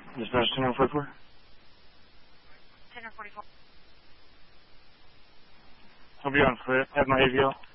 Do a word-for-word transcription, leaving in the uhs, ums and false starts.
Dispatch ten oh forty-four. ten forty-four. I'll be on foot. I have my A V L.